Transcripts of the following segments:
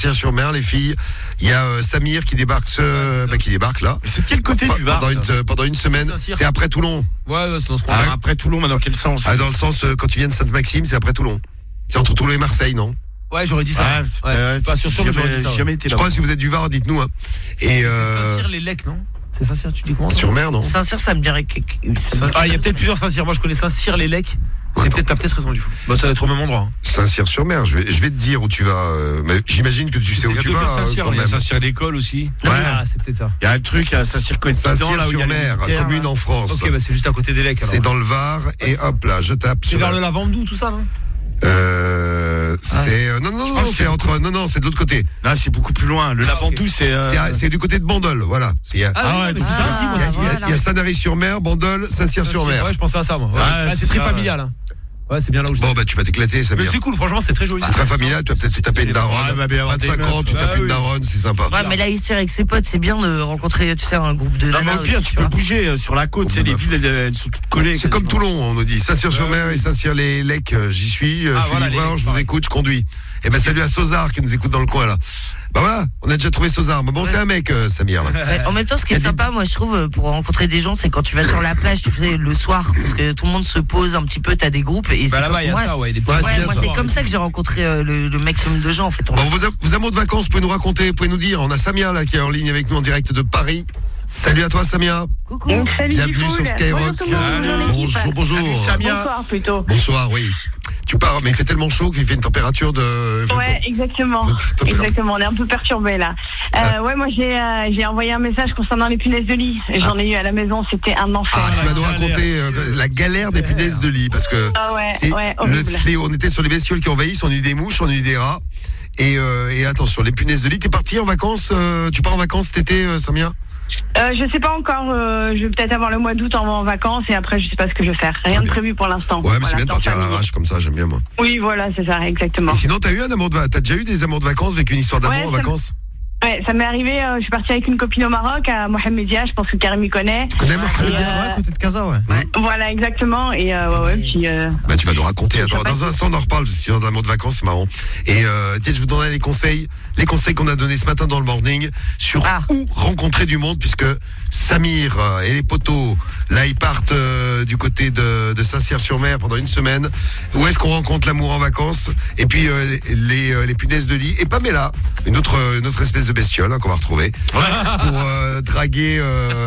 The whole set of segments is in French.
Saint-Cyr-sur-Mer, les filles. Il y a Samir qui débarque là. C'est de quel côté du Var pendant une semaine. C'est après Toulon. Ouais, c'est dans ce coin. Après Toulon, mais dans quel sens? Dans le sens, quand tu viens de Sainte-Maxime, c'est après Toulon. C'est entre Toulon et Marseille, non? Ouais, j'aurais dit ça. Pas sûr, mais j'aurais dit ça. Jamais été là. Je crois que si vous êtes du Var, dites-nous. Hein. Et c'est Saint-Cyr-les-Lecs, non? C'est Saint-Cyr, tu dis comment? Sur-Mer, non? Saint-Cyr, ça me dirait que. Il y a peut-être plusieurs Saint-Cyr. Moi, je connais Saint-Cyr-les-Lecs. T'as peut-être raison du coup. Bah, ça va être au même endroit. Saint-Cyr-sur-Mer, je vais te dire où tu vas. Mais j'imagine que tu sais où tu vas. Il y a Saint-Cyr-l'école aussi. Ouais. C'est peut-être ça. Il y a un truc à Saint-Cyr-sur-Mer, commune en France. Ok, bah c'est juste à côté des Lecs. C'est dans le Var et hop là, je tape. C'est vers le Lavandou, tout ça, non? C'est c'est de l'autre côté. Là, c'est beaucoup plus loin. Le Lavandou, c'est du côté de Bandol, voilà. Il y a Sanary-sur-Mer, Bandol, Saint-Cyr-sur-Mer. Ouais, je pensais à ça, moi. C'est très familial. Hein. Ouais, c'est bien là où je Bon, bah, tu vas t'éclater, ça. Mais c'est cool, franchement, c'est très joli. C'est très familial, tu vas peut-être te taper une daronne. 25 ans, tu tapes une daronne, c'est sympa. Ouais, mais là, il se tire avec ses potes, c'est bien de rencontrer, tu sais, un groupe de nanas. Non, mais au pire, tu peux bouger sur la côte, les villes, elles sont toutes collées. C'est comme Toulon, on nous dit. Saint-Cyr-sur-Mer et Saint-Cyr-les-Lecs, j'y suis, je suis livreur, je vous écoute, je conduis. Et ben, salut à Sozar qui nous écoute dans le coin, là. Bah voilà, on a déjà trouvé Sozar. Mais bon, c'est un mec, Samir. Là. En même temps, ce qui est sympa, moi, je trouve, pour rencontrer des gens, c'est quand tu vas sur la plage, tu fais le soir, parce que tout le monde se pose un petit peu, t'as des groupes. Et là-bas, il y a ça, ouais. Moi, c'est comme ça que j'ai rencontré le maximum de gens, en fait. Bon, vos amours de vacances, vous pouvez nous raconter, vous pouvez nous dire. On a Samia, là, qui est en ligne avec nous en direct de Paris. Salut à toi, Samia. Coucou. Salut, bienvenue sur Skyrock. Bonjour. Salut, Samia. Bonsoir, plutôt. Bonsoir, oui. Tu pars, mais il fait tellement chaud qu'il fait une température de... Ouais, exactement. Exactement, on est un peu perturbés là. Ouais, moi j'ai envoyé un message concernant les punaises de lit. J'en ai eu à la maison, c'était un enfer. Tu vas nous raconter la galère des punaises de lit, parce que c'est le fléau. On était sur les bestioles qui envahissent, on a eu des mouches, on a eu des rats. Et attention, les punaises de lit, t'es parti en vacances, tu pars en vacances cet été, Samia? Je sais pas encore, je vais peut-être avoir le mois d'août en vacances et après je sais pas ce que je vais faire. Rien de prévu pour l'instant. Ouais, mais c'est bien de partir à l'arrache comme ça, j'aime bien moi. Oui, voilà, c'est ça, exactement. Et sinon, t'as déjà eu des amours de vacances, vécu une histoire d'amour en vacances? Ouais, ça m'est arrivé, je suis partie avec une copine au Maroc, à Mohamedia, je pense que Karim y connaît. Tu connais Mohamedia, à côté de Casa, ouais. Voilà, exactement, et puis... Bah, tu vas nous raconter, attends, dans un instant on en reparle, parce que c'est un amour de vacances, c'est marrant. Et tiens, je vous donnerai les conseils qu'on a donnés ce matin dans le morning, sur où rencontrer du monde, puisque Samir et les potos, là, ils partent du côté de Saint-Cyr-sur-Mer pendant une semaine. Où est-ce qu'on rencontre l'amour en vacances? Et puis, les punaises de lit. Et Pamela, une autre espèce de bestiole qu'on va retrouver pour draguer.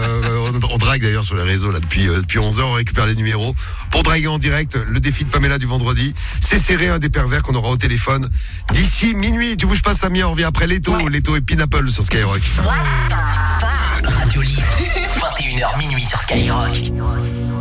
On drague d'ailleurs sur les réseaux là depuis 11h. On récupère les numéros pour draguer en direct. Le défi de Pamela du vendredi, c'est serrer un des pervers qu'on aura au téléphone d'ici minuit. Tu bouges pas, Samia, on revient après Leto. Leto et Pineapple sur Skyrock. Radio Libre, 21h minuit sur Skyrock.